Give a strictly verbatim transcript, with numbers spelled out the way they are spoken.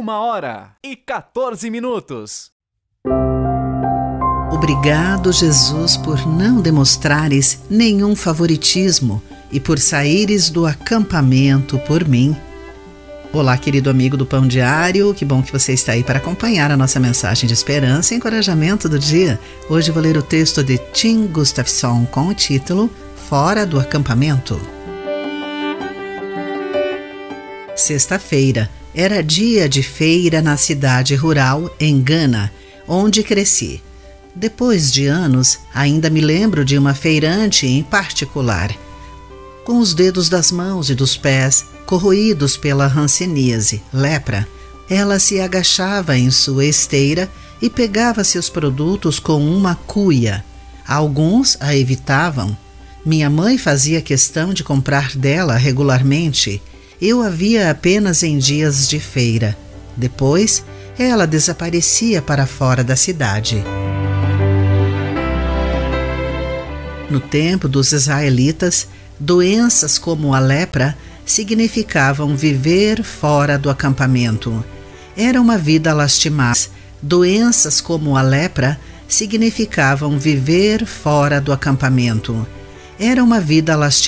Uma hora e quatorze minutos. Obrigado, Jesus, por não demonstrares nenhum favoritismo e por saíres do acampamento por mim. Olá, querido amigo do Pão Diário, que bom que você está aí para acompanhar a nossa mensagem de esperança e encorajamento do dia. Hoje vou ler o texto de Tim Gustafson com o título Fora do Acampamento. Sexta-feira era dia de feira na cidade rural em Gana, onde cresci. Depois de anos, ainda me lembro de uma feirante em particular. Com os dedos das mãos e dos pés corroídos pela hanseníase, lepra, ela se agachava em sua esteira e pegava seus produtos com uma cuia. Alguns a evitavam. Minha mãe fazia questão de comprar dela regularmente. Eu a via apenas em dias de feira. Depois, ela desaparecia para fora da cidade. No tempo dos israelitas, doenças como a lepra significavam viver fora do acampamento. Era uma vida lastimável. Doenças como a lepra significavam viver fora do acampamento. Era uma vida lastimável.